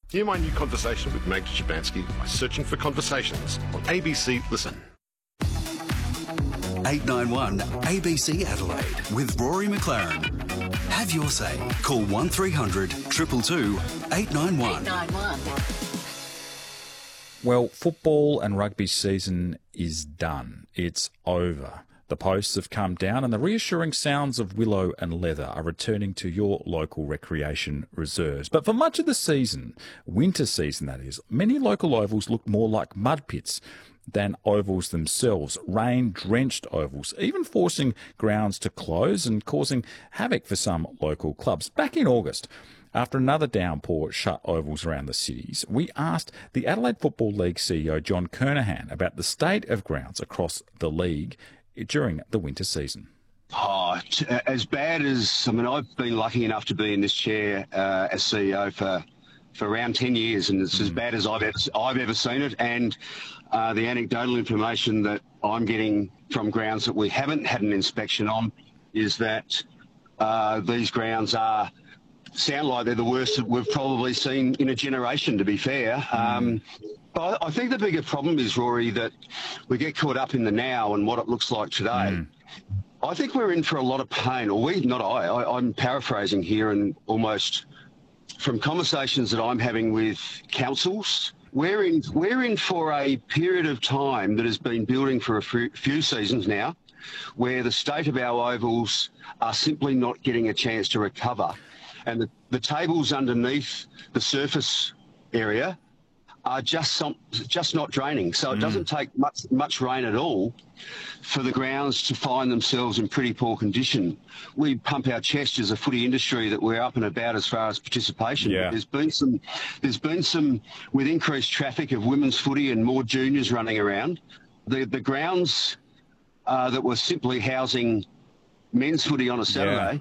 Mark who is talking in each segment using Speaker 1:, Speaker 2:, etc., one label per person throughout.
Speaker 1: Hear my new conversation with Meg Shabansky by searching for Conversations on ABC Listen.
Speaker 2: 891 ABC Adelaide with Rory McLaren. Have your say. Call 1300 222 891.
Speaker 3: 891.
Speaker 4: Well, football and rugby season is done. It's over. The posts have come down and the reassuring sounds of willow and leather are returning to your local recreation reserves. But for much of the season, winter season that is, many local ovals look more like mud pits than ovals themselves, rain-drenched ovals, even forcing grounds to close and causing havoc for some local clubs. Back in August, after another downpour shut ovals around the cities, we asked the Adelaide Football League CEO John Kernahan about the state of grounds across the league during the winter season.
Speaker 5: Oh, as bad as, I've been lucky enough to be in this chair as CEO for around 10 years, and it's as bad as I've ever seen it. And the anecdotal information that I'm getting from grounds that we haven't had an inspection on is that these grounds sound like they're the worst that we've probably seen in a generation, to be fair. But I think the bigger problem is, Rory, that we get caught up in the now and what it looks like today. I think we're in for a lot of pain, or I'm paraphrasing here, and almost from conversations that I'm having with councils, we're in for a period of time that has been building for a few seasons now, where the state of our ovals are simply not getting a chance to recover. And the tables underneath the surface area are just not draining. So it doesn't take much rain at all for the grounds to find themselves in pretty poor condition. We pump our chest as a footy industry that we're up and about as far as participation.
Speaker 4: Yeah.
Speaker 5: There's been some with increased traffic of women's footy and more juniors running around. The grounds that were simply housing men's footy on a Saturday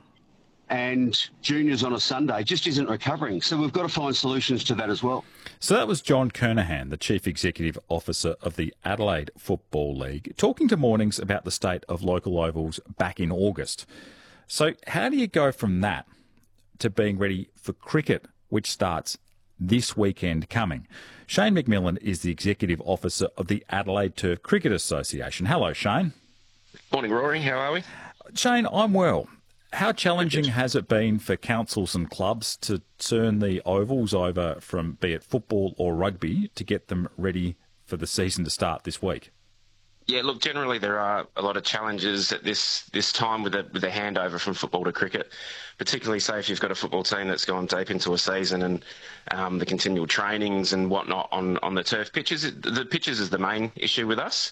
Speaker 5: and juniors on a Sunday just isn't recovering. So we've got to find solutions to that as well.
Speaker 4: So that was John Kernahan, the Chief Executive Officer of the Adelaide Football League, talking to Mornings about the state of local ovals back in August. So how do you go from that to being ready for cricket, which starts this weekend coming? Shane McMillan is the Executive Officer of the Adelaide Turf Cricket Association. Hello, Shane.
Speaker 6: Morning, Rory. How are we?
Speaker 4: Shane, I'm well. How challenging has it been for councils and clubs to turn the ovals over from, be it football or rugby, to get them ready for the season to start this week?
Speaker 6: Yeah, look, generally there are a lot of challenges at this time with the handover from football to cricket, particularly, say, if you've got a football team that's gone deep into a season and the continual trainings and whatnot on the turf pitches. The pitches is the main issue with us.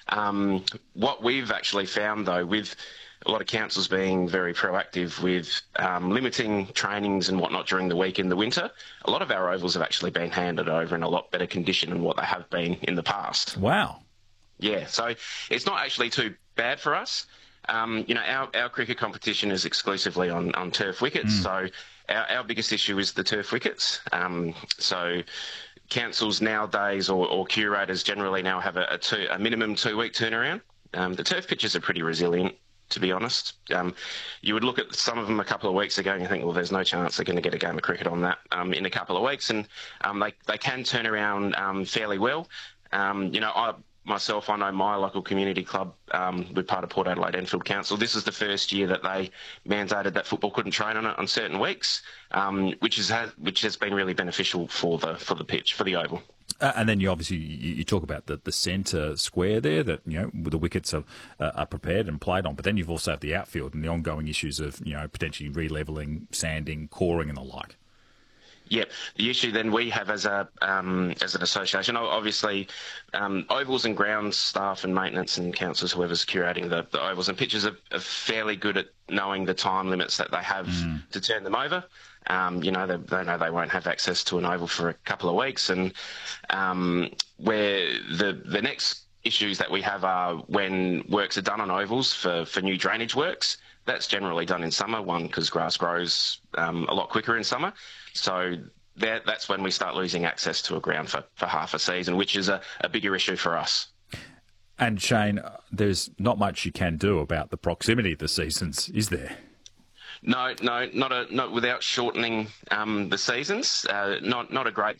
Speaker 6: What we've actually found, though, with a lot of councils being very proactive with limiting trainings and whatnot during the week in the winter, a lot of our ovals have actually been handed over in a lot better condition than what they have been in the past.
Speaker 4: Wow.
Speaker 6: Yeah, so it's not actually too bad for us. Our cricket competition is exclusively on turf wickets, so our biggest issue is the turf wickets. So councils nowadays or curators generally now have a minimum 2-week turnaround. The turf pitches are pretty resilient, to be honest. You would look at some of them a couple of weeks ago and you think, well, there's no chance they're going to get a game of cricket on that in a couple of weeks. And they can turn around fairly well. I know my local community club, we're part of Port Adelaide Enfield Council. This is the first year that they mandated that football couldn't train on it on certain weeks, which has been really beneficial for the pitch, for the oval.
Speaker 4: And then you talk about the centre square there that, the wickets are prepared and played on, but then you've also have the outfield and the ongoing issues of, potentially re-levelling, sanding, coring and the like.
Speaker 6: Yep. The issue then we have as an association, obviously, ovals and grounds staff and maintenance and councils, whoever's curating the ovals and pitches are fairly good at knowing the time limits that they have to turn them over. They know they won't have access to an oval for a couple of weeks, and where the next issues that we have are when works are done on ovals for new drainage works. That's generally done in summer, because grass grows a lot quicker in summer. So that's when we start losing access to a ground for half a season, which is a bigger issue for us.
Speaker 4: And Shane, there's not much you can do about the proximity of the seasons, is there?
Speaker 6: No, not without shortening the seasons. Not a great